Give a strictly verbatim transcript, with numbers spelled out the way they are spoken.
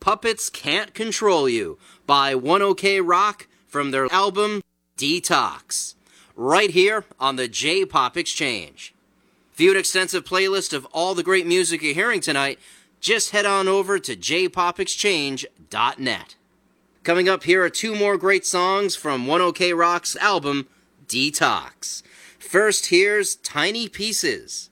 Puppets Can't Control You by one OK Rock from their album Detox, right here on the J-Pop Exchange. View an extensive playlist of all the great music you're hearing tonight. Just head on over to j pop exchange dot net. Coming up, here are two more great songs from one OK Rock's album Detox. First, here's Tiny Pieces.